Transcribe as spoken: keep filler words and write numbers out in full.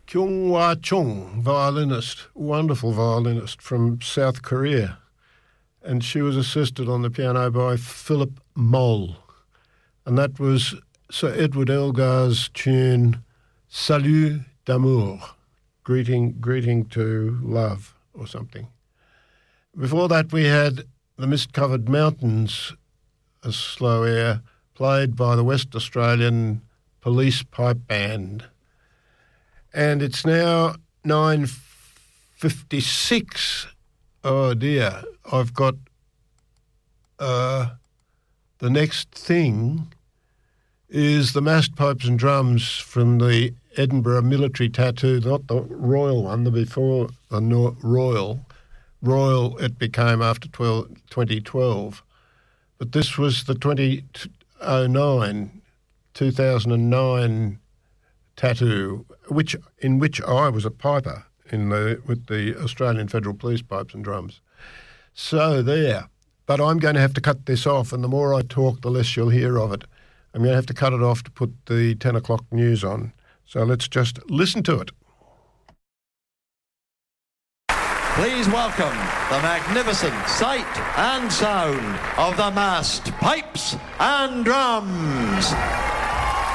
Kyung Hwa Chung, violinist, wonderful violinist from South Korea. And she was assisted on the piano by Philip Moll. And that was Sir Edward Elgar's tune, Salut d'amour, greeting, greeting to love or something. Before that we had The Mist-Covered Mountains, a slow air, played by the West Australian Police Pipe Band. And it's now nine fifty-six. Oh dear, I've got uh, the next thing is the massed pipes and drums from the Edinburgh military tattoo, not the royal one, the before the no- royal. Royal it became after twenty twelve. But this was the twenty oh nine, two thousand nine tattoo, which in which I was a piper in the with the Australian Federal Police Pipes and Drums. So there. But I'm going to have to cut this off, and the more I talk, the less you'll hear of it. I'm going to have to cut it off to put the ten o'clock news on. So let's just listen to it. Please welcome the magnificent sight and sound of the massed pipes and drums.